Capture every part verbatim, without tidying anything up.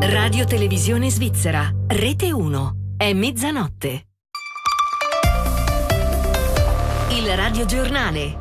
Radio Televisione Svizzera, Rete uno. È mezzanotte. Il radiogiornale.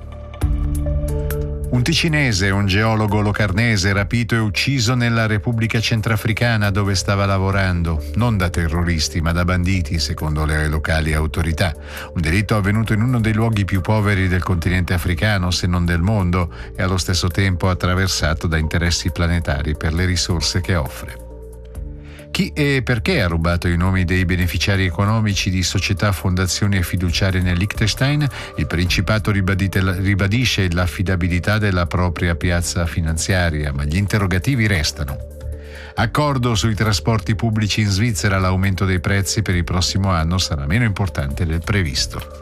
Un ticinese, un geologo locarnese, rapito e ucciso nella Repubblica Centrafricana dove stava lavorando, non da terroristi ma da banditi, secondo le locali autorità. Un delitto avvenuto in uno dei luoghi più poveri del continente africano, se non del mondo, e allo stesso tempo attraversato da interessi planetari per le risorse che offre. Chi e perché ha rubato i nomi dei beneficiari economici di società, fondazioni e fiduciarie nel Liechtenstein? Il Principato ribadisce l'affidabilità della propria piazza finanziaria, ma gli interrogativi restano. Accordo sui trasporti pubblici in Svizzera: l'aumento dei prezzi per il prossimo anno sarà meno importante del previsto.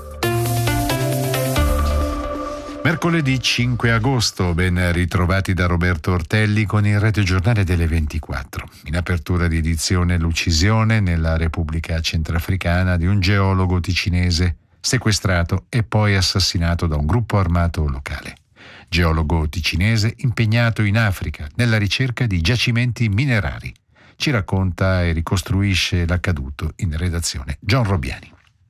Mercoledì cinque agosto, ben ritrovati da Roberto Ortelli con il radiogiornale delle ventiquattro. In apertura di edizione, l'uccisione nella Repubblica Centrafricana di un geologo ticinese sequestrato e poi assassinato da un gruppo armato locale. Geologo ticinese impegnato in Africa nella ricerca di giacimenti minerari. Ci racconta e ricostruisce l'accaduto in redazione John Robiani.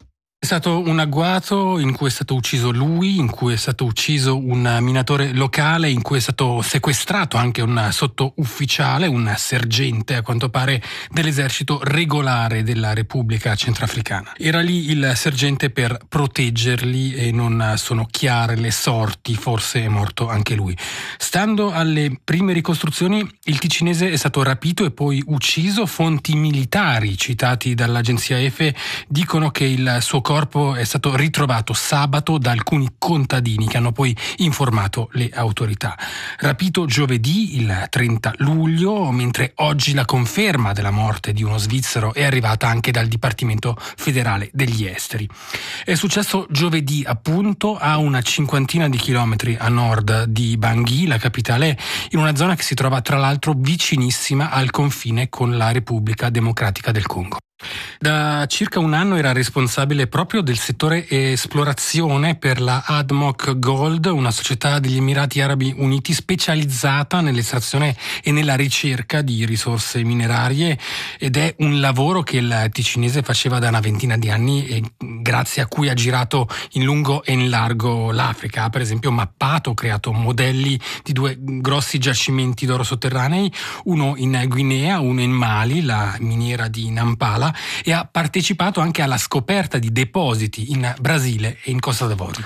È stato un agguato in cui è stato ucciso lui, in cui è stato ucciso un minatore locale, in cui è stato sequestrato anche un sottufficiale, un sergente a quanto pare dell'esercito regolare della Repubblica Centrafricana. Era lì il sergente per proteggerli e non sono chiare le sorti, forse è morto anche lui. Stando alle prime ricostruzioni, il ticinese è stato rapito e poi ucciso. Fonti militari citati dall'agenzia E F E dicono che il suo corpo è stato ritrovato sabato da alcuni contadini che hanno poi informato le autorità. Rapito giovedì, il trenta luglio, mentre oggi la conferma della morte di uno svizzero è arrivata anche dal Dipartimento Federale degli Esteri. È successo giovedì, appunto, a una cinquantina di chilometri a nord di Bangui, la capitale, in una zona che si trova tra l'altro vicinissima al confine con la Repubblica Democratica del Congo. Da circa un anno era responsabile proprio del settore esplorazione per la ADMOC Gold, una società degli Emirati Arabi Uniti specializzata nell'estrazione e nella ricerca di risorse minerarie, ed è un lavoro che il ticinese faceva da una ventina di anni e grazie a cui ha girato in lungo e in largo l'Africa. Ha per esempio mappato, creato modelli di due grossi giacimenti d'oro sotterranei, uno in Guinea, uno in Mali, la miniera di Nampala, e ha partecipato anche alla scoperta di depositi in Brasile e in Costa d'Avorio.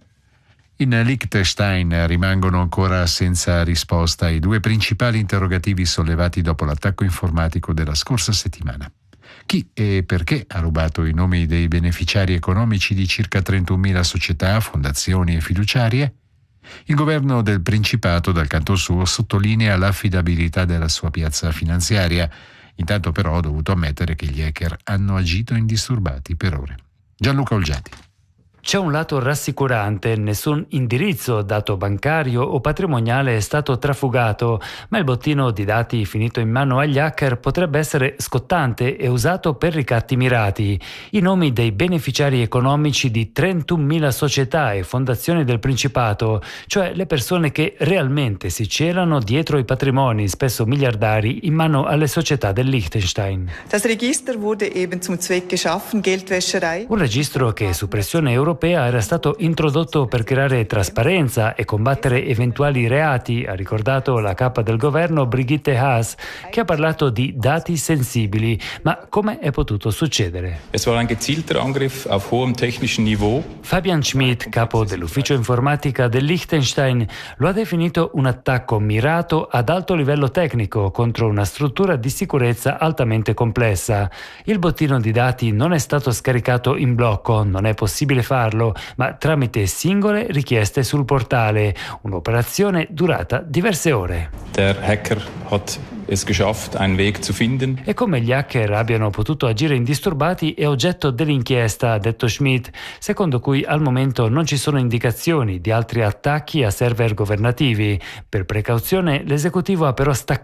In Liechtenstein rimangono ancora senza risposta i due principali interrogativi sollevati dopo l'attacco informatico della scorsa settimana. Chi e perché ha rubato i nomi dei beneficiari economici di circa trentunomila società, fondazioni e fiduciarie? Il governo del Principato, dal canto suo, sottolinea l'affidabilità della sua piazza finanziaria. Intanto però ho dovuto ammettere che gli hacker hanno agito indisturbati per ore. Gianluca Olgiati. C'è un lato rassicurante: nessun indirizzo, dato bancario o patrimoniale è stato trafugato, ma il bottino di dati finito in mano agli hacker potrebbe essere scottante e usato per ricatti mirati. I nomi dei beneficiari economici di trentunomila società e fondazioni del Principato, cioè le persone che realmente si celano dietro i patrimoni, spesso miliardari, in mano alle società del Liechtenstein. Das Register wurde eben zum Zweck geschaffen, Geldwäscherei. Un registro che su pressione europea era stato introdotto per creare trasparenza e combattere eventuali reati, ha ricordato la capa del governo Brigitte Haas, che ha parlato di dati sensibili. Ma come è potuto succedere? Es war ein gezielter Angriff auf hohem technischen Niveau. Fabian Schmidt, capo dell'ufficio informatica del Liechtenstein, lo ha definito un attacco mirato ad alto livello tecnico contro una struttura di sicurezza altamente complessa. Il bottino di dati non è stato scaricato in blocco, non è possibile farlo, ma tramite singole richieste sul portale, un'operazione durata diverse ore. Der Hacker hat es geschafft, einen Weg zu finden. E come gli hacker abbiano potuto agire indisturbati è oggetto dell'inchiesta, ha detto Schmidt, secondo cui al momento non ci sono indicazioni di altri attacchi a server governativi. Per precauzione l'esecutivo ha però staccato